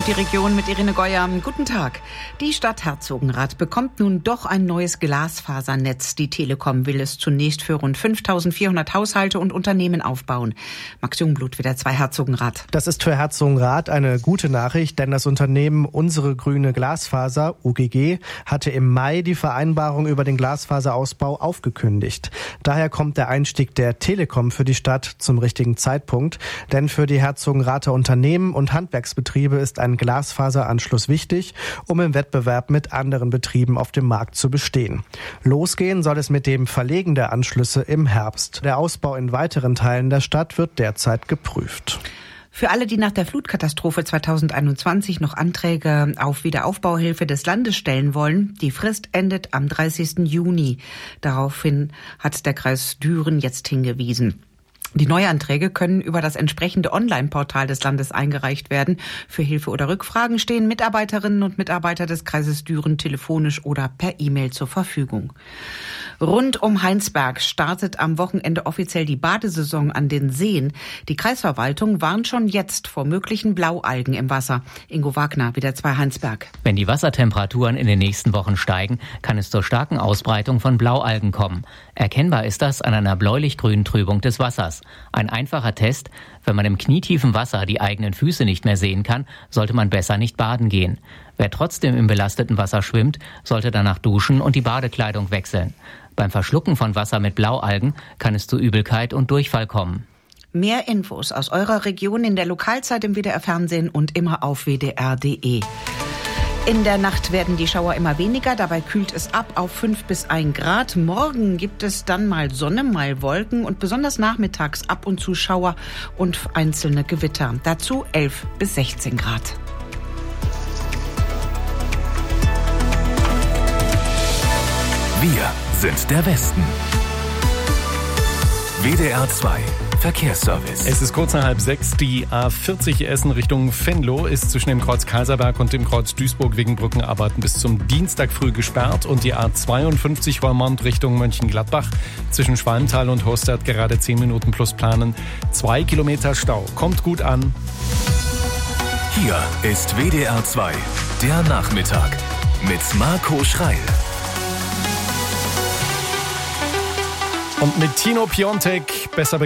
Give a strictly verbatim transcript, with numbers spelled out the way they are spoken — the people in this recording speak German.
die Region mit Irene Geuer. Guten Tag. Die Stadt Herzogenrath bekommt nun doch ein neues Glasfasernetz. Die Telekom will es zunächst für rund fünftausendvierhundert Haushalte und Unternehmen aufbauen. Max Jungblut, W D R zwei Herzogenrath. Das ist für Herzogenrath eine gute Nachricht, denn das Unternehmen Unsere Grüne Glasfaser, U G G, hatte im Mai die Vereinbarung über den Glasfaserausbau aufgekündigt. Daher kommt der Einstieg der Telekom für die Stadt zum richtigen Zeitpunkt, denn für die Herzogenrather Unternehmen und Handwerksbetriebe ist ein Glasfaseranschluss wichtig, um im Wettbewerb mit anderen Betrieben auf dem Markt zu bestehen. Losgehen soll es mit dem Verlegen der Anschlüsse im Herbst. Der Ausbau in weiteren Teilen der Stadt wird derzeit geprüft. Für alle, die nach der Flutkatastrophe zweitausendeinundzwanzig noch Anträge auf Wiederaufbauhilfe des Landes stellen wollen, die Frist endet am dreißigsten Juni. Daraufhin hat der Kreis Düren jetzt hingewiesen. Die Neuanträge können über das entsprechende Online-Portal des Landes eingereicht werden. Für Hilfe oder Rückfragen stehen Mitarbeiterinnen und Mitarbeiter des Kreises Düren telefonisch oder per E-Mail zur Verfügung. Rund um Heinsberg startet am Wochenende offiziell die Badesaison an den Seen. Die Kreisverwaltung warnt schon jetzt vor möglichen Blaualgen im Wasser. Ingo Wagner, W D R zwei Heinsberg. Wenn die Wassertemperaturen in den nächsten Wochen steigen, kann es zur starken Ausbreitung von Blaualgen kommen. Erkennbar ist das an einer bläulich-grünen Trübung des Wassers. Ein einfacher Test: Wenn man im knietiefen Wasser die eigenen Füße nicht mehr sehen kann, sollte man besser nicht baden gehen. Wer trotzdem im belasteten Wasser schwimmt, sollte danach duschen und die Badekleidung wechseln. Beim Verschlucken von Wasser mit Blaualgen kann es zu Übelkeit und Durchfall kommen. Mehr Infos aus eurer Region in der Lokalzeit im W D R Fernsehen und immer auf w d r punkt d e. In der Nacht werden die Schauer immer weniger, dabei kühlt es ab auf fünf bis ein Grad. Morgen gibt es dann mal Sonne, mal Wolken und besonders nachmittags ab und zu Schauer und einzelne Gewitter. Dazu elf bis sechzehn Grad. Wir sind der Westen. W D R zwei Verkehrsservice. Es ist kurz nach halb sechs. Die A vierzig Essen Richtung Venlo ist zwischen dem Kreuz Kaiserberg und dem Kreuz Duisburg wegen Brückenarbeiten bis zum Dienstag früh gesperrt. Und die A zweiundfünfzig Roermond Richtung Mönchengladbach zwischen Schwalmtal und Horstadt gerade zehn Minuten plus planen. Zwei Kilometer Stau. Kommt gut an. Hier ist W D R zwei, der Nachmittag mit Marco Schreil. Und mit Tino Piontek, besser bekannt